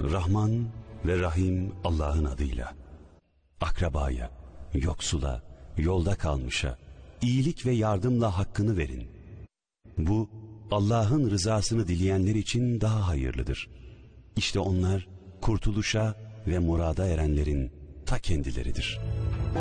Rahman ve Rahim Allah'ın adıyla. Akrabaya, yoksula, yolda kalmışa, iyilik ve yardımla hakkını verin. Bu Allah'ın rızasını dileyenler için daha hayırlıdır. İşte onlar kurtuluşa ve murada erenlerin ta kendileridir.